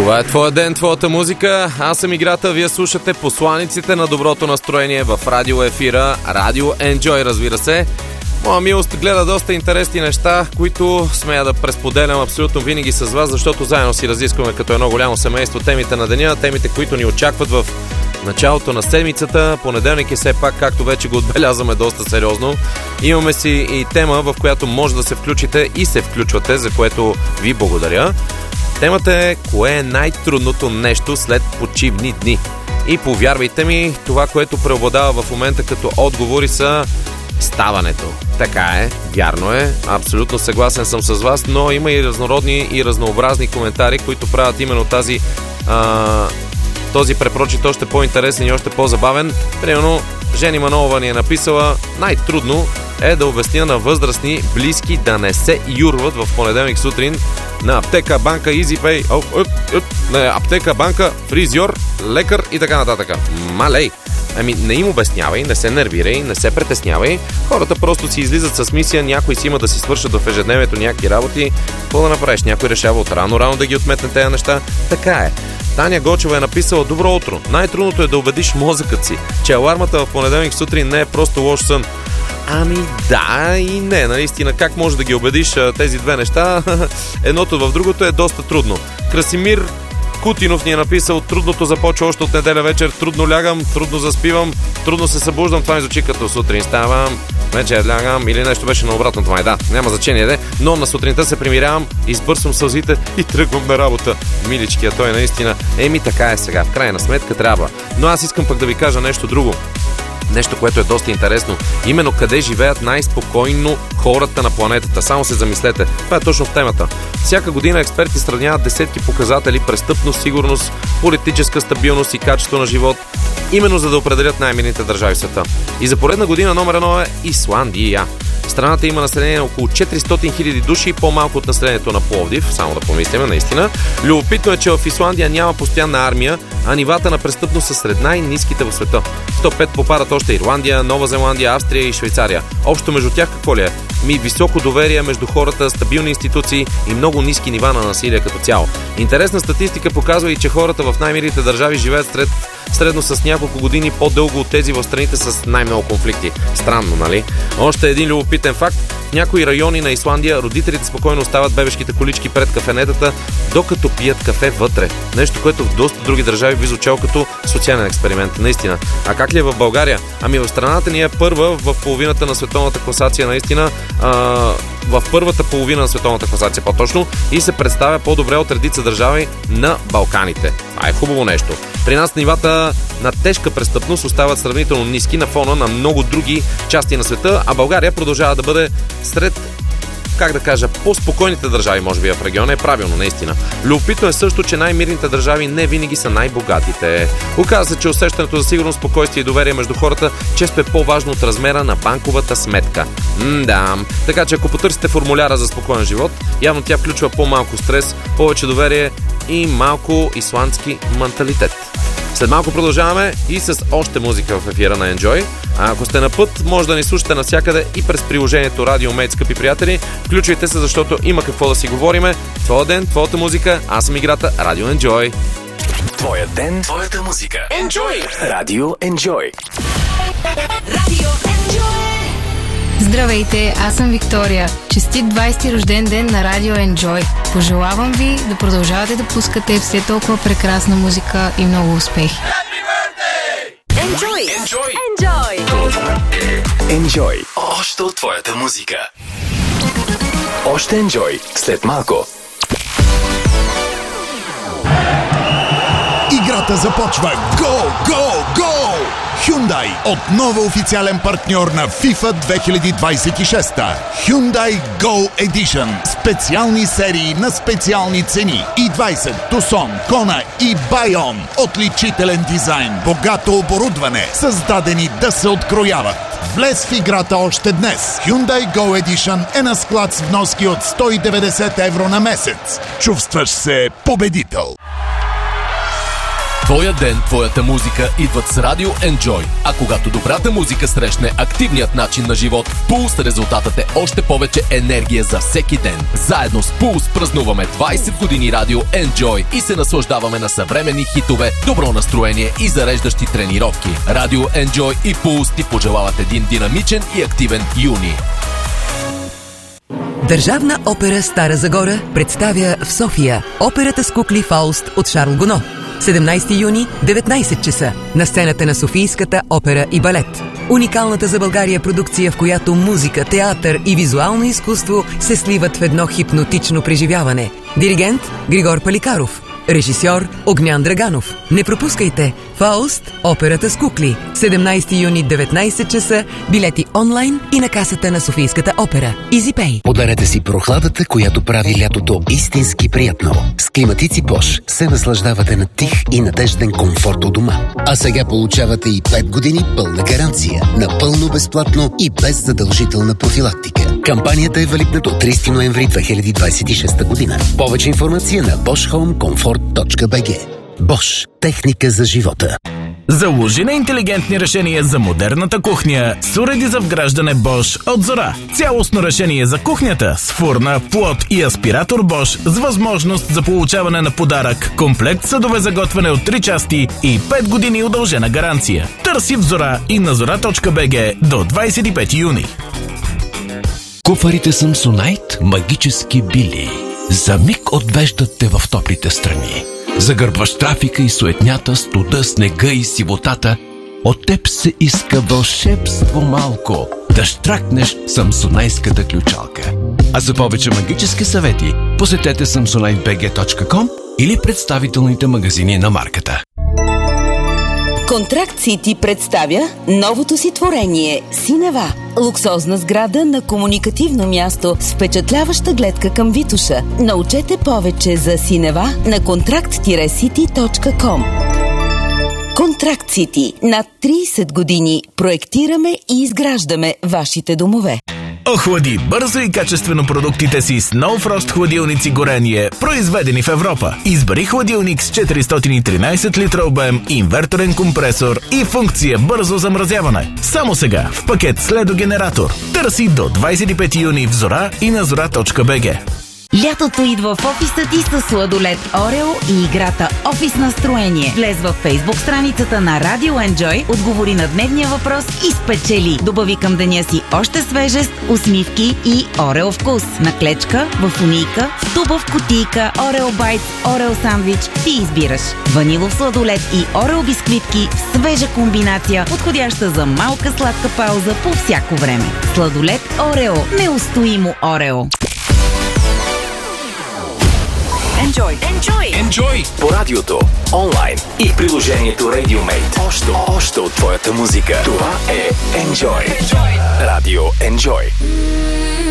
Това е твоя ден, твоята музика. Аз съм Играта, вие слушате посланиците на доброто настроение в радио ефира, Радио Enjoy, разбира се. Моя милост гледа доста интересни неща, които смея да пресподелям абсолютно винаги с вас, защото заедно си разискваме като едно голямо семейство темите на деня, темите, които ни очакват в началото на седмицата. Понеделник е все пак, както вече го отбелязваме доста сериозно. Имаме си и тема, в която може да се включите и се включвате, за което ви благодаря. Темата е: кое е най-трудното нещо след почивни дни? И повярвайте ми, това, което преобладава в момента като отговори, са ставането. Така е, вярно е, абсолютно съгласен съм с вас, но има и разнородни и разнообразни коментари, които правят именно този препрочит още по-интересен и още по-забавен. Примерно, Жени Манолова ни е написала: най-трудно е да обясня на възрастни близки да не се юрват в понеделник сутрин на аптека, банка, EasyPay, на аптека, банка, фризьор, лекар и така нататък. Малей! Не им обяснявай, не се нервирай, не се притеснявай. Хората просто си излизат с мисия, някой си има да си свършат в ежедневието някакви работи. Какво да направиш? Някой решава от рано да ги отметне тези неща. Така е. Таня Гочева е написала: добро утро. Най-трудното е да убедиш мозъкът си, че алармата в понеделник сутрин не е просто лош сън. Ами да и не, наистина, как може да ги убедиш тези две неща? Едното в другото е доста трудно. Красимир Кутинов ни е написал: трудното започва още от неделя вечер, трудно лягам, трудно заспивам, трудно се събуждам, това ми звучи като сутрин ставам, вечер лягам или нещо беше на обратното май, да, няма значение, но на сутринта се примирявам, избърсвам сълзите и тръгвам на работа. Миличкия той наистина. Така е сега, в крайна сметка трябва. Но аз искам пък да ви кажа нещо друго. Нещо, което е доста интересно. Именно къде живеят най-спокойно хората на планетата. Само се замислете. Това е точно в темата. Всяка година експерти сравняват десетки показатели: престъпност, сигурност, политическа стабилност и качество на живот, именно за да определят най-мирните държави в света. И за поредна година номер 1 е Исландия. Страната има население на около 400 000 души, по-малко от населението на Пловдив, само да помислим, наистина. Любопитно е, че в Исландия няма постоянна армия, а нивата на престъпност са сред най-ниските в света. В топ 5 попадат още Ирландия, Нова Зеландия, Австрия и Швейцария. Общо между тях какво ли е? Високо доверие между хората, стабилни институции и много ниски нива на насилие като цяло. Интересна статистика показва и, че хората в най-мирните държави живеят средно с няколко години по-дълго от тези в страните с най-много конфликти. Странно, нали? Още един любопитен факт: в някои райони на Исландия родителите спокойно остават бебешките колички пред кафенетата, докато пият кафе вътре. Нещо, което в доста други държави би звучало като социален експеримент, наистина. А как ли е в България? В страната ни е първа в половината на световната класация, наистина, в първата половина на световната класация по-точно, и се представя по-добре от редица държави на Балканите. Това е хубаво нещо. При нас нивата на тежка престъпност остават сравнително ниски на фона на много други части на света, а България продължава да бъде сред, по-спокойните държави, може би в региона. Е правилно, наистина. Любопитно е също, че най-мирните държави не винаги са най-богатите. Оказва се, че усещането за сигурност, спокойствие и доверие между хората често е по-важно от размера на банковата сметка. Да. Така че ако потърсите формуляра за спокоен живот, явно тя включва по-малко стрес, повече доверие и малко исландски менталитет. След малко продължаваме и с още музика в ефира на Enjoy. А ако сте на път, може да ни слушате навсякъде и през приложението Radio Mate, скъпи приятели. Включвайте се, защото има какво да си говориме. Твоя ден, твоята музика. Аз съм Играта, Radio Enjoy. Твоя ден, твоята музика. Enjoy! Radio Enjoy. Radio Enjoy. Здравейте, аз съм Виктория. Честит 20-ти рожден ден на Радио Enjoy. Пожелавам ви да продължавате да пускате все толкова прекрасна музика и много успехи. Enjoy! Enjoy! Enjoy! Enjoy! Още от твоята музика. Още Enjoy след малко. Играта започва! Go! Go! Go! Hyundai, отново официален партньор на FIFA 2026. Hyundai Go Edition. Специални серии на специални цени. i20, Tucson, Kona и Bayon. Отличителен дизайн, богато оборудване, създадени да се открояват. Влез в играта още днес. Hyundai Go Edition е на склад с вноски от 190 евро на месец. Чувстваш се победител. Твоя ден, твоята музика идват с Радио Enjoy. А когато добрата музика срещне активният начин на живот, в Пулс резултатът е още повече енергия за всеки ден. Заедно с Пулс празнуваме 20 години Радио Enjoy и се наслаждаваме на съвременни хитове, добро настроение и зареждащи тренировки. Радио Enjoy и Пулс ти пожелават един динамичен и активен юни. Държавна опера Стара Загора представя в София операта с кукли Фауст от Шарл Гоно. 17 юни, 19 часа, на сцената на Софийската опера и балет. Уникалната за България продукция, в която музика, театър и визуално изкуство се сливат в едно хипнотично преживяване. Диригент Григор Паликаров. Режисьор Огнян Драганов. Не пропускайте Фауст, операта с кукли. 17 юни, 19 часа, билети онлайн и на касата на Софийската опера. EasyPay. Подарете си прохладата, която прави лятото истински приятно. С климатици Bosch се наслаждавате на тих и надежден комфорт у дома. А сега получавате и 5 години пълна гаранция. Напълно безплатно и без задължителна профилактика. Кампанията е валидна до 30 ноември 2026 година. Повече информация на boschhomecomfort.bg. Bosch. Техника за живота. Заложи на интелигентни решения за модерната кухня с уреди за вграждане Bosch от Зора. Цялостно решение за кухнята с фурна, плот и аспиратор Bosch с възможност за получаване на подарък, комплект съдове за готвене от 3 части и 5 години удължена гаранция. Търси в Зора и на zora.bg до 25 юни. Куфарите Samsonite магически били. За миг отвеждат те в топлите страни. Загърбваш трафика и суетнята, студа, снега и сивотата. От теб се иска вълшебство малко. Да щракнеш самсонайската ключалка. А за повече магически съвети посетете samsonitebg.com или представителните магазини на марката. Контракт Сити представя новото си творение Синева. Луксозна сграда на комуникативно място с впечатляваща гледка към Витоша. Научете повече за Синева на contract-city.com. Контракт Сити. Над 30 години проектираме и изграждаме вашите домове. Охлади бързо и качествено продуктите си с No Frost хладилници горение, произведени в Европа. Избери хладилник с 413 литра обем, инверторен компресор и функция бързо замразяване. Само сега в пакет с ледогенератор. Търси до 25 юни в Зора и на zora.bg. Лятото идва в офиса ти с сладолед Орео и играта Офис настроение. Влез в Фейсбук страницата на Radio Enjoy, отговори на дневния въпрос и спечели. Добави към деня си още свежест, усмивки и Орео вкус. На клечка, в фунийка, в туба, в кутийка, Орео байт, Орео сандвич. Ти избираш. Ванилов сладолед и Орео бисквитки в свежа комбинация, подходяща за малка сладка пауза по всяко време. Сладолед Орео. Неустоимо Орео. Enjoy! По радиото, онлайн и приложението RadioMate. Още от твоята музика. Това е Enjoy. Радио Enjoy.